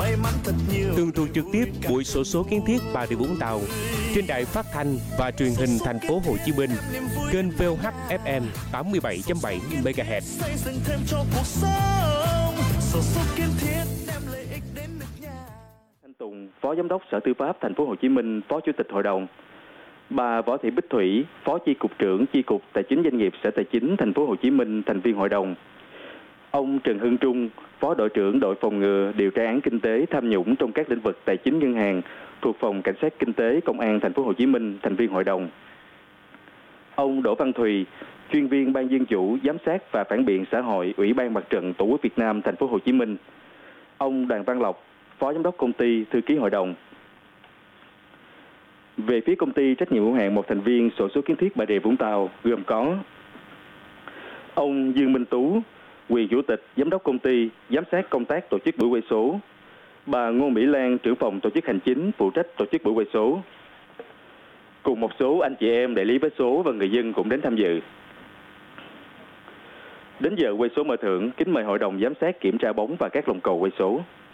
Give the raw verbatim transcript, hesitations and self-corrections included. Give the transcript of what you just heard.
may mắn thật nhiều. Tường thuật trực tiếp buổi xổ số kiến thiết Bà Rịa Vũng Tàu trên đài phát thanh và truyền hình thành phố Hồ Chí Minh, kênh vê o hát ép em tám mươi bảy chấm bảy mê ga héc. Xây dựng thêm cho cuộc sống, xổ số kiến thiết đem lợi ích đến nước nhà. Thanh Tùng, Phó Giám đốc Sở Tư pháp thành phố Hồ Chí Minh, Phó Chủ tịch Hội đồng. Bà Võ Thị Bích Thủy, Phó Chi cục trưởng Chi cục Tài chính Doanh nghiệp Sở Tài chính thành phố Hồ Chí Minh, thành viên hội đồng. Ông Trần Hưng Trung, Phó đội trưởng đội phòng ngừa điều tra án kinh tế tham nhũng trong các lĩnh vực tài chính ngân hàng thuộc phòng cảnh sát kinh tế công an thành phố Hồ Chí Minh, thành viên hội đồng. Ông Đỗ Văn Thùy, chuyên viên ban dân chủ, giám sát và phản biện xã hội Ủy ban Mặt trận Tổ quốc Việt Nam thành phố Hồ Chí Minh. Ông Đoàn Văn Lộc, Phó Giám đốc công ty, thư ký hội đồng. Về phía công ty trách nhiệm hữu hạn một thành viên xổ số kiến thiết Bà Rịa Vũng Tàu gồm có ông Dương Minh Tú, quyền chủ tịch, giám đốc công ty, giám sát công tác tổ chức buổi quay số. Bà Ngô Mỹ Lan, trưởng phòng tổ chức hành chính, phụ trách tổ chức buổi quay số. Cùng một số anh chị em đại lý vé số và người dân cũng đến tham dự. Đến giờ quay số mở thưởng, kính mời hội đồng giám sát kiểm tra bóng và các lồng cầu quay số.